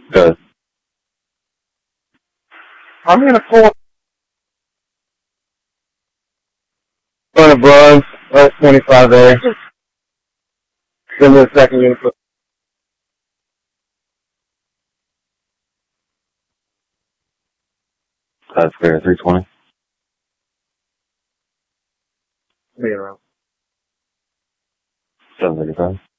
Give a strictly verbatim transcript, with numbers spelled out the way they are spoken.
Good. I'm gonna pull Front of bronze, last twenty-five A. Then the second unit. That's fair, three twenty. me around. seven thirty-five.